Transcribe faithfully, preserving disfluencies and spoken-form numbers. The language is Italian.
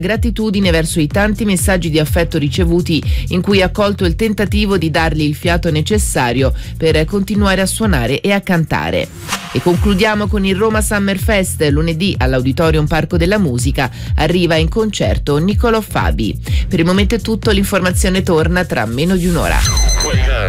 Gratitudine verso i tanti messaggi di affetto ricevuti in cui ha accolto il tentativo di dargli il fiato necessario per continuare a suonare e a cantare. E concludiamo con il Roma Summer Fest. Lunedì all'Auditorium Parco della Musica arriva in concerto Niccolò Fabi. Per il momento è tutto, l'informazione torna tra meno di un'ora.